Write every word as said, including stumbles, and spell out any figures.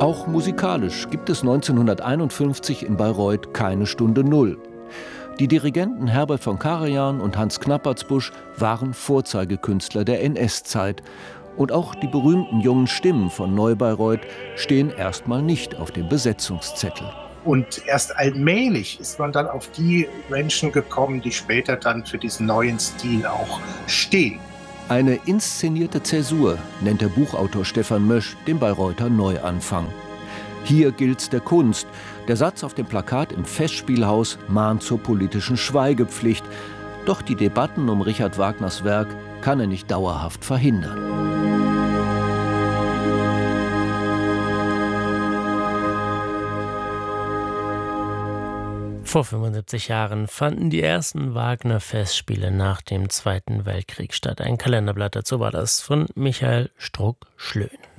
Auch musikalisch gibt es neunzehnhunderteinundfünfzig in Bayreuth keine Stunde Null. Die Dirigenten Herbert von Karajan und Hans Knappertsbusch waren Vorzeigekünstler der N S-Zeit. Und auch die berühmten jungen Stimmen von Neu-Bayreuth stehen erstmal nicht auf dem Besetzungszettel. Und erst allmählich ist man dann auf die Menschen gekommen, die später dann für diesen neuen Stil auch stehen. Eine inszenierte Zäsur nennt der Buchautor Stefan Mösch den Bayreuther Neuanfang. Hier gilt's der Kunst. Der Satz auf dem Plakat im Festspielhaus mahnt zur politischen Schweigepflicht. Doch die Debatten um Richard Wagners Werk kann er nicht dauerhaft verhindern. Vor fünfundsiebzig Jahren fanden die ersten Wagner-Festspiele nach dem Zweiten Weltkrieg statt. Ein Kalenderblatt dazu war das von Michael Struck-Schlön.